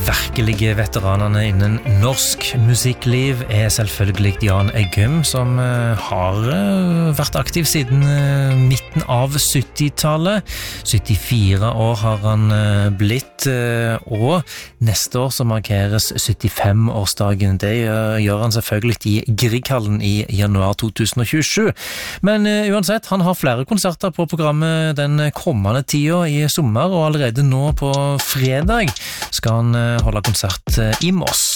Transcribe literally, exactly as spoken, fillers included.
virkelige veteranene innen norsk musikkliv er selvfølgelig Jan Eggum, som har vært aktiv siden midten av syttitallet. syttifire år har han blitt, og neste år så markeres syttifem-årsdagen. Det gjør han selvfølgelig i Grieghallen i januar to tusen og tjuesju. Men uansett, han har flere konserter på programmet den kommende tida i sommer, og allerede nå på fredag skal han holde konsert i Moss.